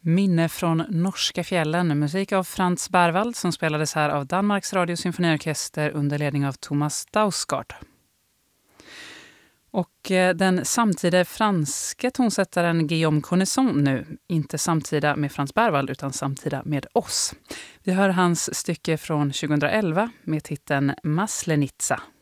Minne från norska fjällen, musik av Frans Berwald som spelades här av Danmarks radiosymfoniorkester under ledning av Thomas Dausgaard. Och den samtida franske tonsättaren Guillaume Connaisson nu, inte samtida med Frans Berwald utan samtida med oss. Vi hör hans stycke från 2011 med titeln Maslenitsa.